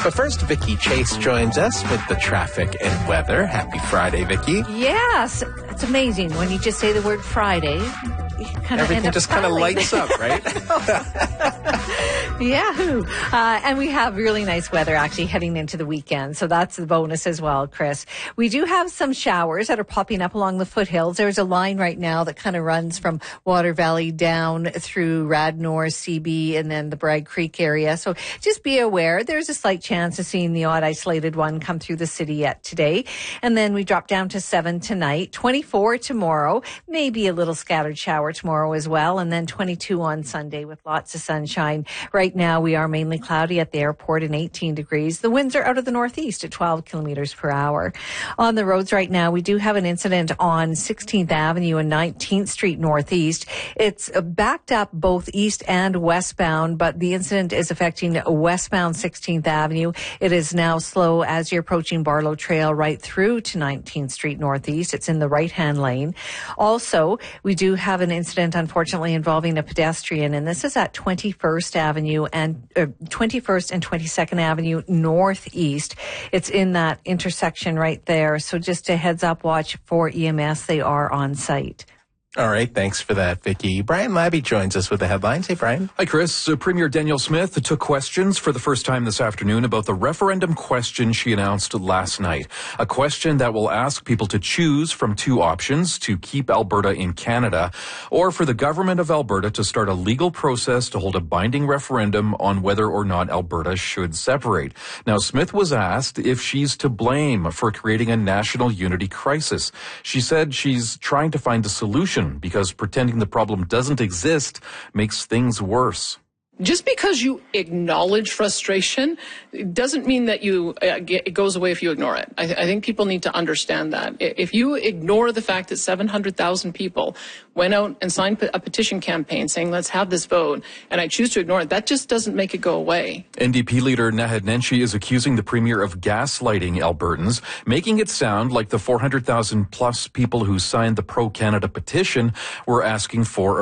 But first, Vicki Chase joins us with the traffic and weather. Happy Friday, Vicki. Yes, it's amazing when you just say the word Friday. Everything just kind of lights up, right? Yahoo! And we have really nice weather actually heading into the weekend. So that's the bonus as well, Chris. We do have some showers that are popping up along the foothills. There's a line right now that kind of runs from Water Valley down through Radnor, CB, and then the Bragg Creek area. So just be aware. There's a slight chance of seeing the odd isolated one come through the city yet today. And then we drop down to 7 tonight, 24 tomorrow, maybe a little scattered shower tomorrow as well, and then 22 on Sunday with lots of sunshine. Right now we are mainly cloudy at the airport and 18 degrees. The winds are out of the northeast at 12 kilometers per hour. On the roads right now, we do have an incident on 16th Avenue and 19th Street Northeast. It's backed up both east and westbound, but the incident is affecting westbound 16th Avenue. It is now slow as you're approaching Barlow Trail right through to 19th Street Northeast. It's in the right-hand lane. Also, we do have an incident, unfortunately, involving a pedestrian, and this is at 21st Avenue and 21st and 22nd Avenue Northeast. It's in that intersection right there. So just a heads up, watch for EMS. They are on site. All right, thanks for that, Vicki. Brian Labby joins us with the headlines. Hey, Brian. Hi, Chris. Premier Danielle Smith took questions for the first time this afternoon about the referendum question she announced last night. A question that will ask people to choose from two options: to keep Alberta in Canada, or for the government of Alberta to start a legal process to hold a binding referendum on whether or not Alberta should separate. Now, Smith was asked if she's to blame for creating a national unity crisis. She said she's trying to find a solution, because pretending the problem doesn't exist makes things worse. Just because you acknowledge frustration, it doesn't mean that it goes away if you ignore it. I think people need to understand that. If you ignore the fact that 700,000 people went out and signed a petition campaign saying, let's have this vote, and I choose to ignore it, that just doesn't make it go away. NDP leader Naheed Nenshi is accusing the Premier of gaslighting Albertans, making it sound like the 400,000 plus people who signed the pro-Canada petition were asking for a